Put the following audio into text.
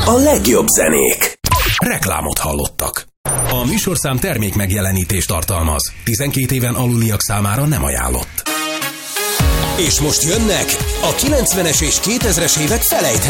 A legjobb zenék. Reklámot hallottak. A műsorszám termék megjelenítést tartalmaz. 12 éven aluliak számára nem ajánlott. És most jönnek a 90-es és 2000-es évek felejthetetlen